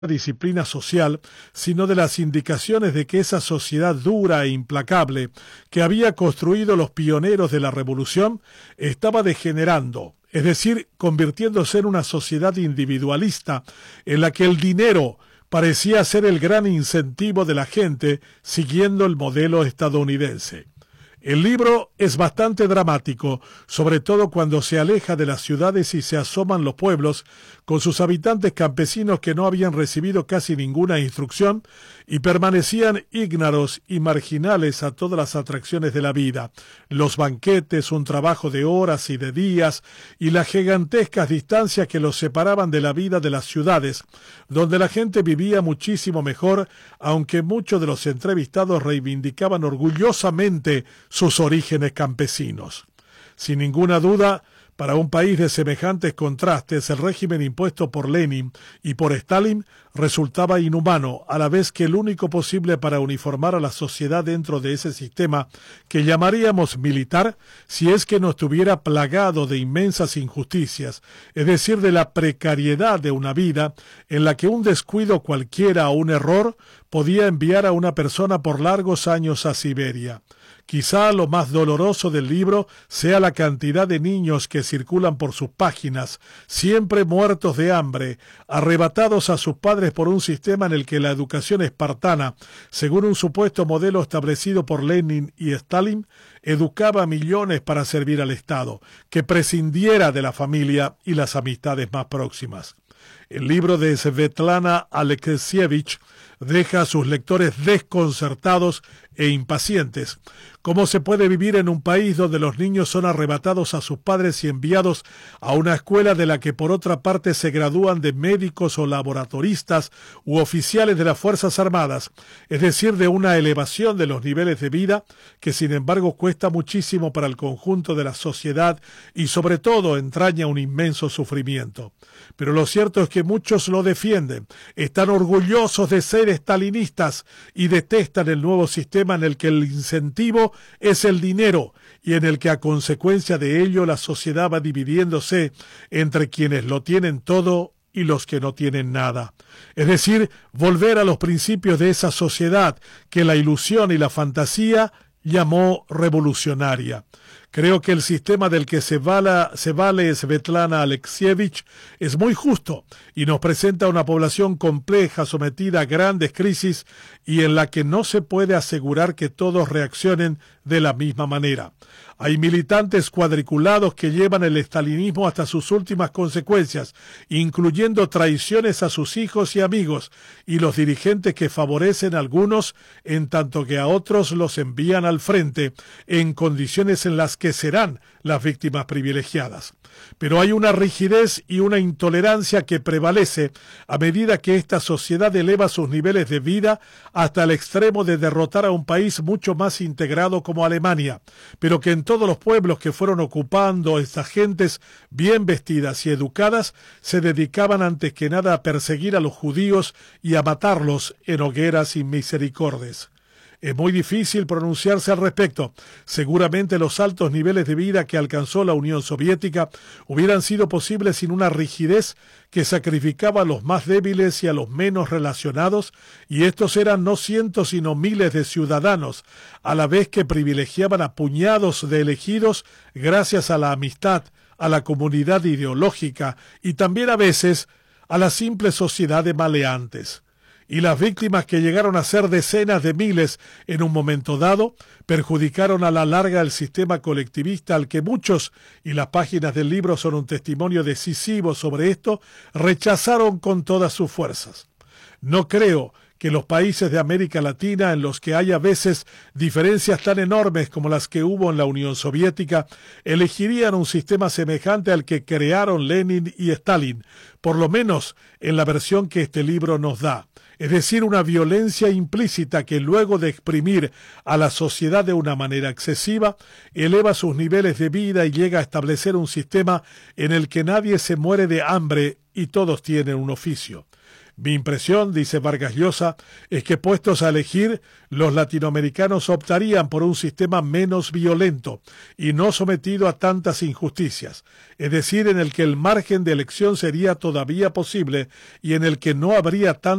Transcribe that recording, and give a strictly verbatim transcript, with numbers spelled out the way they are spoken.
disciplina social, sino de las indicaciones de que esa sociedad dura e implacable que había construido los pioneros de la revolución estaba degenerando, es decir, convirtiéndose en una sociedad individualista en la que el dinero parecía ser el gran incentivo de la gente, siguiendo el modelo estadounidense. El libro es bastante dramático, sobre todo cuando se aleja de las ciudades y se asoman los pueblos, con sus habitantes campesinos que no habían recibido casi ninguna instrucción y permanecían ígnaros y marginales a todas las atracciones de la vida, los banquetes, un trabajo de horas y de días, y las gigantescas distancias que los separaban de la vida de las ciudades, donde la gente vivía muchísimo mejor, aunque muchos de los entrevistados reivindicaban orgullosamente sus orígenes campesinos. Sin ninguna duda, para un país de semejantes contrastes, el régimen impuesto por Lenin y por Stalin resultaba inhumano, a la vez que el único posible para uniformar a la sociedad dentro de ese sistema que llamaríamos militar, si es que no estuviera plagado de inmensas injusticias, es decir, de la precariedad de una vida en la que un descuido cualquiera o un error podía enviar a una persona por largos años a Siberia. Quizá lo más doloroso del libro sea la cantidad de niños que circulan por sus páginas, siempre muertos de hambre, arrebatados a sus padres por un sistema en el que la educación espartana, según un supuesto modelo establecido por Lenin y Stalin, educaba a millones para servir al Estado, que prescindiera de la familia y las amistades más próximas. El libro de Svetlana Alexievich deja a sus lectores desconcertados e impacientes. ¿Cómo se puede vivir en un país donde los niños son arrebatados a sus padres y enviados a una escuela de la que por otra parte se gradúan de médicos o laboratoristas u oficiales de las Fuerzas Armadas, es decir, de una elevación de los niveles de vida que sin embargo cuesta muchísimo para el conjunto de la sociedad y sobre todo entraña un inmenso sufrimiento? Pero lo cierto es que muchos lo defienden, están orgullosos de ser estalinistas y detestan el nuevo sistema en el que el incentivo es el dinero y en el que a consecuencia de ello la sociedad va dividiéndose entre quienes lo tienen todo y los que no tienen nada. Es decir, volver a los principios de esa sociedad que la ilusión y la fantasía llamó revolucionaria. Creo que el sistema del que se, vala, se vale Svetlana Alexievich es muy justo y nos presenta una población compleja sometida a grandes crisis y en la que no se puede asegurar que todos reaccionen de la misma manera. Hay militantes cuadriculados que llevan el estalinismo hasta sus últimas consecuencias, incluyendo traiciones a sus hijos y amigos, y los dirigentes que favorecen a algunos en tanto que a otros los envían al frente en condiciones en las que serán las víctimas privilegiadas. Pero hay una rigidez y una intolerancia que prevalece a medida que esta sociedad eleva sus niveles de vida hasta el extremo de derrotar a un país mucho más integrado como Alemania, pero que en todos los pueblos que fueron ocupando estas gentes bien vestidas y educadas se dedicaban antes que nada a perseguir a los judíos y a matarlos en hogueras sin misericordias. Es muy difícil pronunciarse al respecto. Seguramente los altos niveles de vida que alcanzó la Unión Soviética hubieran sido posibles sin una rigidez que sacrificaba a los más débiles y a los menos relacionados, y estos eran no cientos sino miles de ciudadanos, a la vez que privilegiaban a puñados de elegidos gracias a la amistad, a la comunidad ideológica y también a veces a la simple sociedad de maleantes. Y las víctimas, que llegaron a ser decenas de miles en un momento dado, perjudicaron a la larga el sistema colectivista al que muchos, y las páginas del libro son un testimonio decisivo sobre esto, rechazaron con todas sus fuerzas. No creo que los países de América Latina, en los que hay a veces diferencias tan enormes como las que hubo en la Unión Soviética, elegirían un sistema semejante al que crearon Lenin y Stalin, por lo menos en la versión que este libro nos da. Es decir, una violencia implícita que luego de exprimir a la sociedad de una manera excesiva, eleva sus niveles de vida y llega a establecer un sistema en el que nadie se muere de hambre y todos tienen un oficio. Mi impresión, dice Vargas Llosa, es que puestos a elegir, los latinoamericanos optarían por un sistema menos violento y no sometido a tantas injusticias, es decir, en el que el margen de elección sería todavía posible y en el que no habría tantas